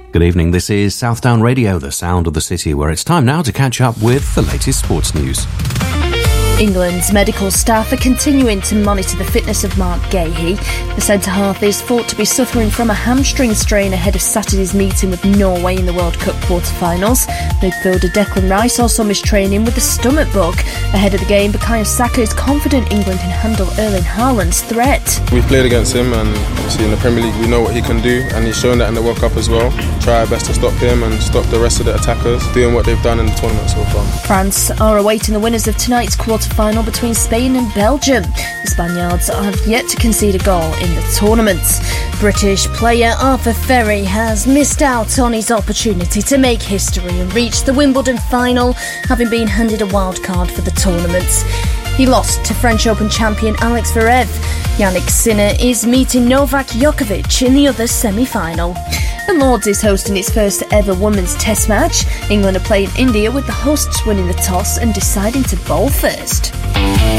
Good evening, this is Southdown Radio, the sound of the city, where it's time now to catch up with the latest sports news. England's medical staff are continuing to monitor the fitness of Mark Gahey. The centre-half is thought to be suffering from a hamstring strain ahead of Saturday's meeting with Norway in the World Cup quarter-finals. Midfielder Declan Rice also missed training with a stomach bug. Ahead of the game, Bukayo Saka is confident England can handle Erling Haaland's threat. We've played against him, and obviously in the Premier League we know what he can do, and he's shown that in the World Cup as well. Try our best to stop him and stop the rest of the attackers doing what they've done in the tournament so far. France are awaiting the winners of tonight's quarter-final between Spain and Belgium. The Spaniards have yet to concede a goal in the tournament. British player Arthur Ferry has missed out on his opportunity to make history and reach the Wimbledon final, having been handed a wild card for the tournament. He lost to French Open champion Alex Zverev. Yannick Sinner is meeting Novak Djokovic in the other semi-final. And Lords is hosting its first ever women's test match. England are playing India, with the hosts winning the toss and deciding to bowl first.